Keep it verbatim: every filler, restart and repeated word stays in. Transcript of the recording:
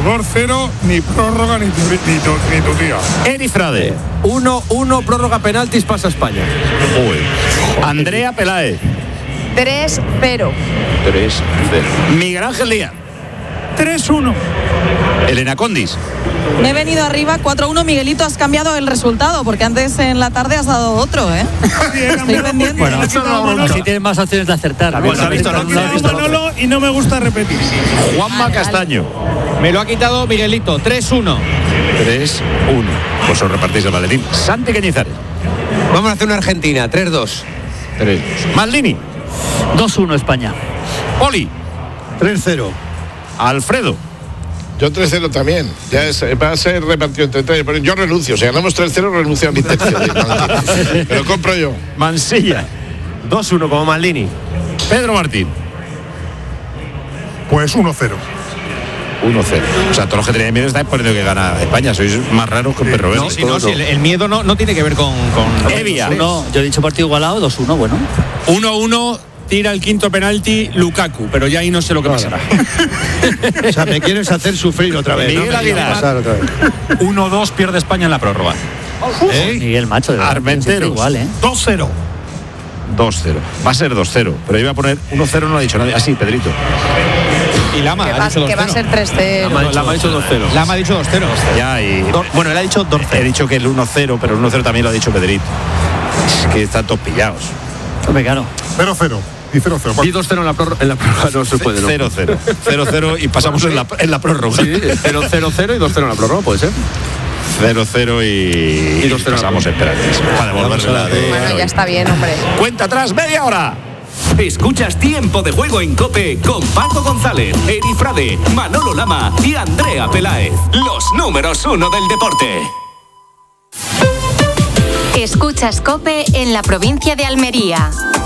dos cero, ni prórroga, ni tu, ni tu, ni tu tía. Eri Frade. uno uno, prórroga, penaltis, pasa España. Uy. Andrea Peláez. tres cero. tres cero. Miguel Ángel Díaz. tres uno. Elena Condis. Me he venido arriba cuatro uno. Miguelito, has cambiado el resultado porque antes en la tarde has dado otro, ¿eh? Estoy pendiente. Bueno, así tienes más opciones de acertar. Pues ha visto, no, no ha visto Manolo y no me gusta repetir. Juanma Vale, Castaño. Me lo ha quitado Miguelito, tres uno. tres uno. Pues os repartís el maletín. Santi Cañizares. Vamos a hacer una Argentina, tres dos. tres dos. Maldini. dos uno España. Oli. tres cero. Alfredo. Yo tres cero también. Ya es, va a ser repartido entre tres. Pero yo renuncio. Si ganamos tres cero, renuncio a mi tercio. Me lo compro yo. Mansilla. dos uno como Maldini. Pedro Martín. Pues uno cero. uno cero. O sea, todos los que tenéis miedo estáis poniendo que gana España. Sois más raros que un perro verde. No, si no, si el, el miedo no, no tiene que ver con... con Evia. No, yo he dicho partido igualado, dos uno, bueno. uno uno, tira el quinto penalti Lukaku, pero ya ahí no sé lo que pasará. O sea, me quieres hacer sufrir otra vez. Miguel ¿no? Aguilar. uno dos pierde España en la prórroga. ¿Eh? Miguel, macho, de verdad, Armenteros. siempre igual, ¿eh? dos cero. dos cero. Va a ser dos cero. Pero iba a poner uno cero, no lo ha dicho nadie. Así, Pedrito. Y Lama Que ha va, dicho dos que va a cero. ser tres cero. Lama ha dicho dos cero. Lama ha dicho dos cero. Ya, y. Bueno, él ha dicho dos He cero. dicho que el uno cero, pero el uno cero también lo ha dicho Pedrito. Es que están todos pillados. Hombre, claro. cero cero. Y cero cero. Y dos cero en la prórroga, en la prórroga no se puede, ¿no? cero cero. cero cero y pasamos en la, en la prórroga. Sí, cero cero y dos cero en la prórroga, puede ser. cero cero y, Y dos cero. pasamos en penaltis. Para devolverle la de... Bueno, ya está bien, hombre. Cuenta atrás, media hora. Escuchas Tiempo de Juego en COPE con Paco González, Eri Frade, Manolo Lama y Andrea Peláez. Los números uno del deporte. Escuchas COPE en la provincia de Almería.